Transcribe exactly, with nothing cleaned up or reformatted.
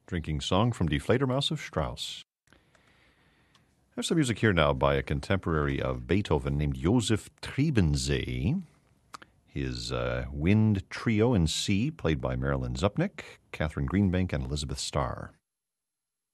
Drinking Song from Die Fledermaus of Strauss. I have some music here now by a contemporary of Beethoven named Josef Trebensee. His uh, Wind Trio in C, played by Marilyn Zupnik, Catherine Greenbank, and Elizabeth Starr.